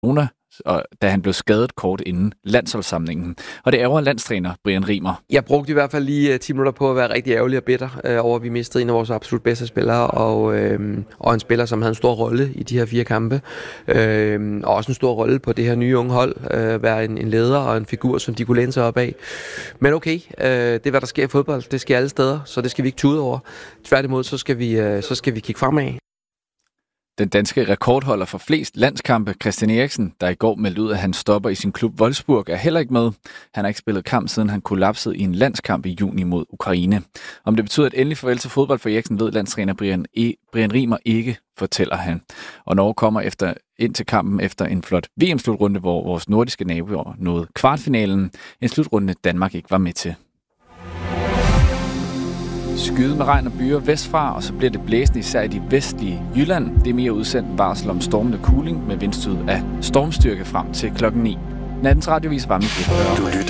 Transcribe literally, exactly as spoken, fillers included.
Barcelona, da han blev skadet kort inden landsholdssamlingen. Og det ærger landstræner Brian Riemer. Jeg brugte i hvert fald lige ti minutter på at være rigtig ærgerlig og bitter øh, over, at vi mistede en af vores absolut bedste spillere, og, øh, og en spiller, som havde en stor rolle i de her fire kampe. Øh, og også en stor rolle på det her nye unge hold. Øh, være en, en leder og en figur, som de kunne læne sig op af. Men okay, øh, det er, hvad der sker i fodbold. Det sker alle steder, så det skal vi ikke tude over. Tværtimod, så skal vi, øh, så skal vi kigge fremad. Den danske rekordholder for flest landskampe, Christian Eriksen, der i går meldte ud, at han stopper i sin klub Wolfsburg, er heller ikke med. Han har ikke spillet kamp, siden han kollapsede i en landskamp i juni mod Ukraine. Om det betyder et endelig farvel til fodbold for Eriksen, ved landstræner Brian, e- Brian Riemer ikke, fortæller han. Og Norge kommer efter, ind til kampen efter en flot V M-slutrunde, hvor vores nordiske naboer nåede kvartfinalen. En slutrunde, Danmark ikke var med til. Skyde med regn og byer vestfra, og så bliver det blæsende især i de vestlige Jylland. Det er mere udsendt varsel om stormende kuling med vindstød af stormstyrke frem til klokken ni. Nattens radiovis var med det.